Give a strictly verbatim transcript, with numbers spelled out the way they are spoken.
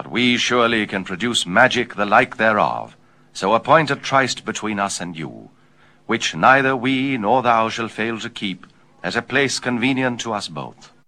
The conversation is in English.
But we surely can produce magic the like thereof. So appoint a tryst between us and you, which neither we nor thou shall fail to keep, at a place convenient to us both.